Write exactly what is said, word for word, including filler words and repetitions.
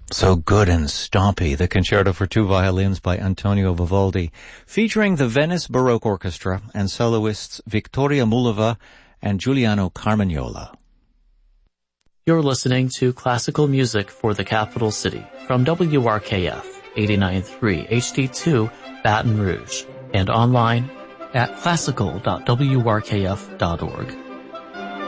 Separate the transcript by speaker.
Speaker 1: So good and stompy, the Concerto for Two Violins by Antonio Vivaldi, featuring the Venice Baroque Orchestra and soloists Victoria Mulova and Giuliano Carmagnola.
Speaker 2: You're listening to Classical Music for the Capital City from W R K F eighty-nine point three H D two Baton Rouge and online at classical dot w r k f dot org.